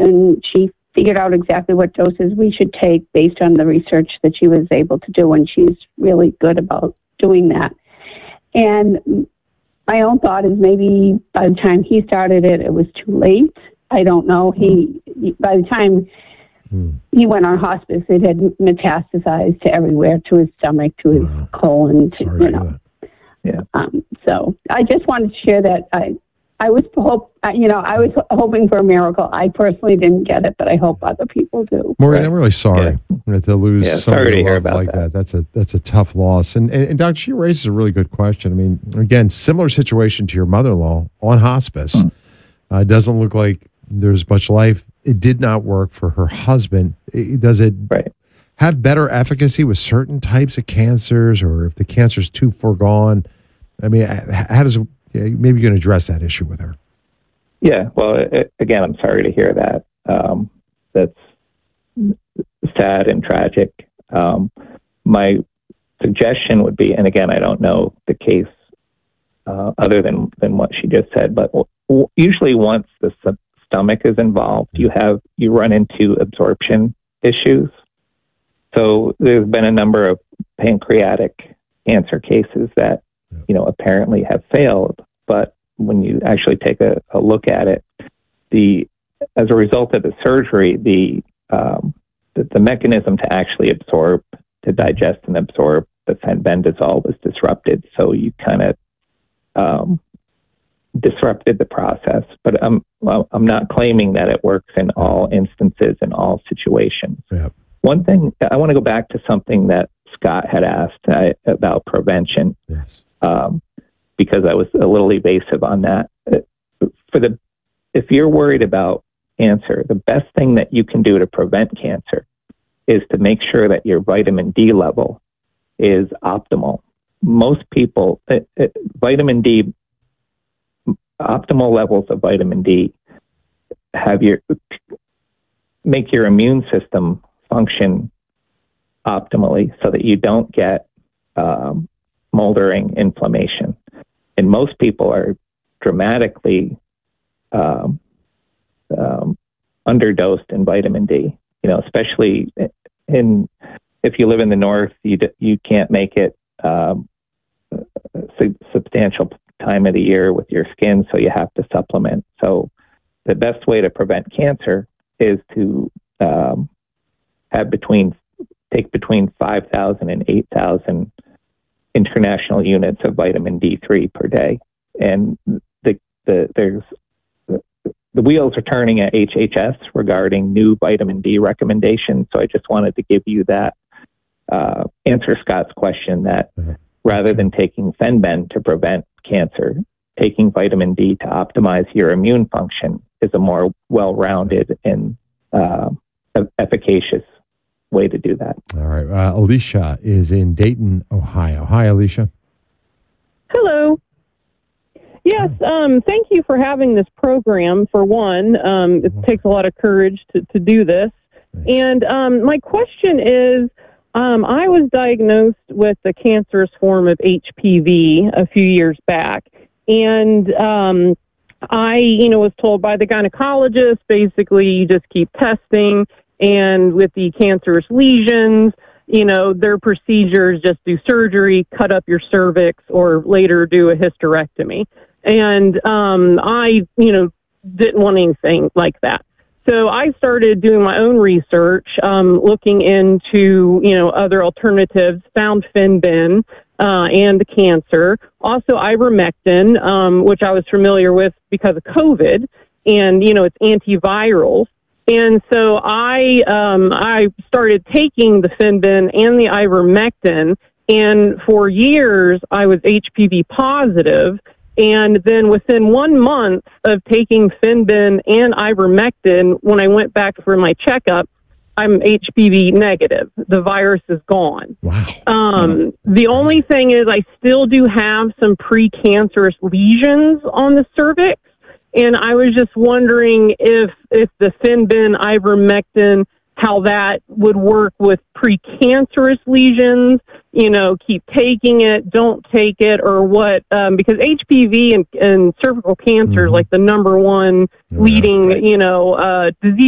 and she figured out exactly what doses we should take based on the research that she was able to do, and she's really good about doing that. And my own thought is maybe by the time he started it, it was too late. I don't know. By the time he went on hospice, it had metastasized to everywhere, to his stomach, to his colon, Yeah. So I just wanted to share that. I was hoping for a miracle. I personally didn't get it, but I hope other people do. Maureen, I'm really sorry to lose sorry to hear about like that. That's a tough loss. And Dr. She raises a really good question. I mean, again, similar situation to your mother-in-law on hospice. Doesn't look like there's much life. It did not work for her husband. Does it have better efficacy with certain types of cancers, or if the cancer's too far gone? I mean, how does maybe you can address that issue with her? Yeah, well, again, I'm sorry to hear that. That's sad and tragic. My suggestion would be, and again, I don't know the case other than what she just said, but usually once the stomach is involved, you run into absorption issues. So there's been a number of pancreatic cancer cases that apparently have failed, but when you actually take a look at it, as a result of the surgery, the mechanism to actually digest and absorb the fenbendazole is disrupted. So you kind of disrupted the process. But I'm not claiming that it works in all instances, in all situations. Yeah. One thing, I want to go back to something that Scott had asked about prevention. Yes. Because I was a little evasive on that. If you're worried about cancer, the best thing that you can do to prevent cancer is to make sure that your vitamin D level is optimal. Most people, vitamin D, optimal levels of vitamin D make your immune system function optimally so that you don't get smoldering inflammation. And most people are dramatically underdosed in vitamin D. Especially if you live in the north, you can't make it substantial time of the year with your skin, so you have to supplement. So the best way to prevent cancer is to take between 5,000 and 8,000 international units of vitamin D3 per day. And the wheels are turning at HHS regarding new vitamin D recommendations. So I just wanted to give you that, answer Scott's question that rather than taking Fenben to prevent cancer, taking vitamin D to optimize your immune function is a more well-rounded and efficacious way to do that. All right. Alicia is in Dayton, Ohio. Hi, Alicia. Hello. Yes, thank you for having this program, for one. It takes a lot of courage to do this. Nice. And my question is, I was diagnosed with the cancerous form of HPV a few years back. And I, was told by the gynecologist, basically, you just keep testing. And with the cancerous lesions, their procedures just do surgery, cut up your cervix, or later do a hysterectomy. And I, didn't want anything like that. So I started doing my own research, looking into, other alternatives, found Fenben and cancer. Also ivermectin, which I was familiar with because of COVID. And, it's antiviral. And so I started taking the Fenben and the ivermectin, and for years I was HPV positive. And then within 1 month of taking Fenben and ivermectin, when I went back for my checkup, I'm HPV negative. The virus is gone. Wow. The only thing is I still do have some precancerous lesions on the cervix. And I was just wondering if the Fenben, ivermectin, how that would work with precancerous lesions, keep taking it, don't take it, or what, because HPV and cervical cancer is like the number one leading, disease